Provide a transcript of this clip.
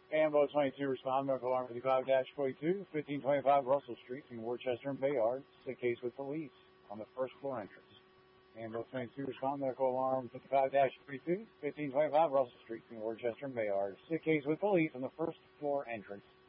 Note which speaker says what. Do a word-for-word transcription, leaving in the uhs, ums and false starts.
Speaker 1: Ambo twenty-two, respond, medical alarm fifty-five dash forty-two, fifteen twenty-five Russell Street in Worcester and Bayard. Sick case with police on the first floor entrance. Ambo twenty-two, respond, medical alarm fifty-five dash forty-two, fifteen twenty-five Russell Street in Worcester and Bayard. Sick case with police on the first floor entrance.